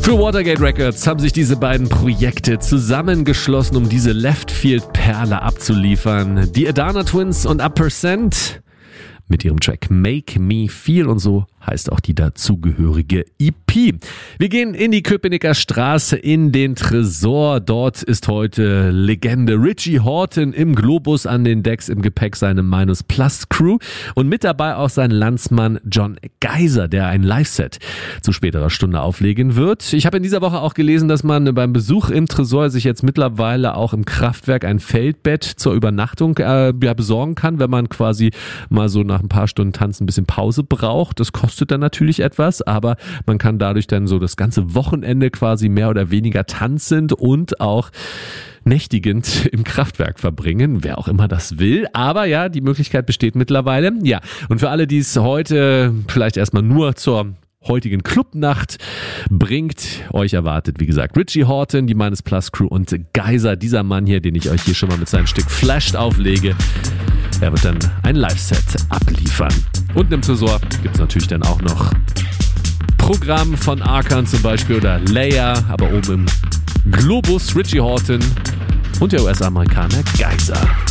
Für Watergate Records haben sich diese beiden Projekte zusammengeschlossen, um diese Left-Field-Perle abzuliefern. Die Adana Twins und Up% mit ihrem Track Make Me Feel und so heißt auch die dazugehörige EP. Wir gehen in die Köpenicker Straße in den Tresor. Dort ist heute Legende Richie Hawtin im Globus an den Decks, im Gepäck seine Minus Plus Crew und mit dabei auch sein Landsmann John Geiser, der ein Live-Set zu späterer Stunde auflegen wird. Ich habe in dieser Woche auch gelesen, dass man beim Besuch im Tresor sich jetzt mittlerweile auch im Kraftwerk ein Feldbett zur Übernachtung besorgen kann, wenn man quasi mal so nach ein paar Stunden Tanzen ein bisschen Pause braucht. Das kostet dann natürlich etwas, aber man kann dadurch dann so das ganze Wochenende quasi mehr oder weniger tanzend und auch nächtigend im Kraftwerk verbringen, wer auch immer das will. Aber ja, die Möglichkeit besteht mittlerweile. Ja, und für alle, die es heute vielleicht erstmal nur zur heutigen Clubnacht bringt, euch erwartet, wie gesagt, Richie Hawtin, die Minus Plus Crew und Geiser, dieser Mann hier, den ich euch hier schon mal mit seinem Stück Flashed auflege. Er wird dann ein Live-Set abliefern. Unten im Tresor gibt es natürlich dann auch noch Programm von Arkan zum Beispiel oder Leia, aber oben im Globus Richie Hawtin und der US-Amerikaner Geiser.